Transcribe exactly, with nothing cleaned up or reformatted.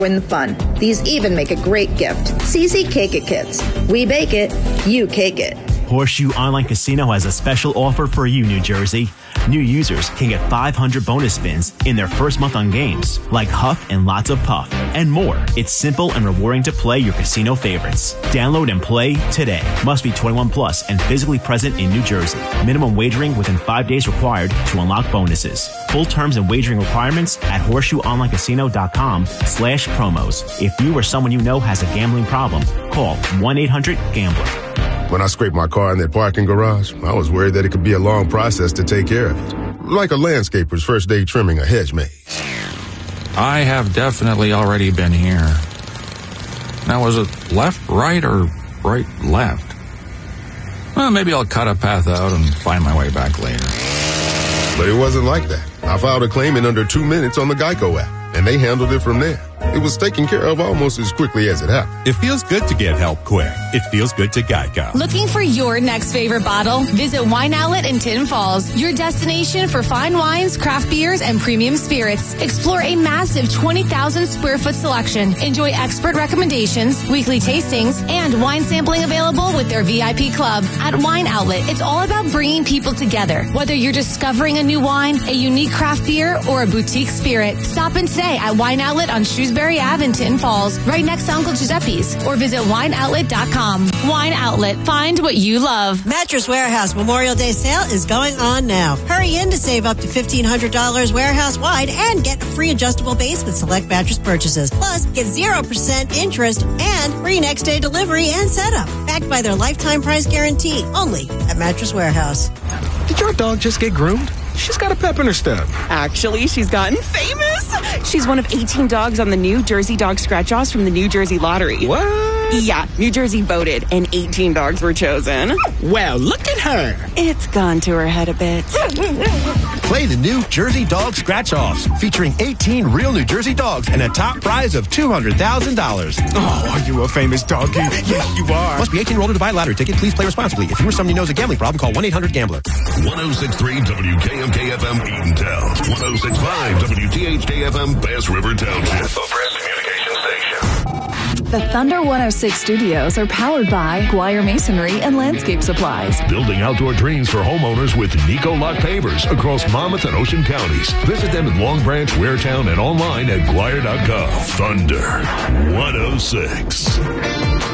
Win the fun. These even make a great gift. C C Cake It Kits. We bake it, you cake it. Horseshoe Online Casino has a special offer for you, New Jersey. New users can get five hundred bonus spins in their first month on games like Huff and Lots of Puff and more. It's simple and rewarding to play your casino favorites. Download and play today. Must be twenty-one plus and physically present in New Jersey. Minimum wagering within five days required to unlock bonuses. Full terms and wagering requirements at horseshoeonlinecasino.com slash promos. If you or someone you know has a gambling problem, call one eight hundred gambler. When I scraped my car in that parking garage, I was worried that it could be a long process to take care of it. Like a landscaper's first day trimming a hedge maze. I have definitely already been here. Now, was it left, right, or right, left? Well, maybe I'll cut a path out and find my way back later. But it wasn't like that. I filed a claim in under two minutes on the Geico app, and they handled it from there. It was taken care of almost as quickly as it happened. It feels good to get help quick. It feels good to Geico. Looking for your next favorite bottle? Visit Wine Outlet in Tinton Falls, your destination for fine wines, craft beers, and premium spirits. Explore a massive twenty thousand square foot selection. Enjoy expert recommendations, weekly tastings, and wine sampling available with their V I P club. At Wine Outlet, it's all about bringing people together. Whether you're discovering a new wine, a unique craft beer, or a boutique spirit, stop in today at Wine Outlet on Shrewsbury Ave in Tinton Falls, right next to Uncle Giuseppe's, or visit wine outlet dot com. Wine Outlet. Find what you love. Mattress Warehouse Memorial Day sale is going on now. Hurry in to save up to fifteen hundred dollars warehouse-wide and get a free adjustable base with select mattress purchases. Plus, get zero percent interest and free next-day delivery and setup. Backed by their lifetime price guarantee. Only at Mattress Warehouse. Did your dog just get groomed? She's got a pep in her step. Actually, she's gotten famous. She's one of eighteen dogs on the New Jersey Dog Scratch-Offs from the New Jersey Lottery. What? Yeah, New Jersey voted, and eighteen dogs were chosen. Well, look at her. It's gone to her head a bit. Play the New Jersey Dog Scratch-Offs, featuring eighteen real New Jersey dogs and a top prize of two hundred thousand dollars. Oh, are you a famous doggy? Yes, you are. Must be eighteen year old to buy a lottery ticket. Please play responsibly. If you or somebody knows a gambling problem, call one eight hundred gambler. one oh six point three W K M K F M Eatontown. one oh six point five W T H K F M Bass River Township. The Press Communication Station. The Thunder one oh six studios are powered by Guire Masonry and Landscape Supplies. Building outdoor dreams for homeowners with Nico Lock Pavers across Monmouth and Ocean counties. Visit them in Long Branch, Waretown, and online at Guire dot com. Thunder one oh six.